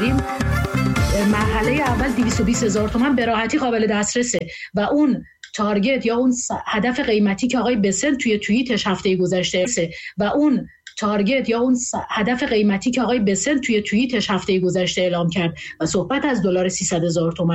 داریم، مرحله اول 220,000 تومان به راحتی قابل دسترسه و اون تارگت یا اون هدف قیمتی که آقای بسنت توی توییتش هفته گذشته اعلام کرد و صحبت از دلار 300,000 تومان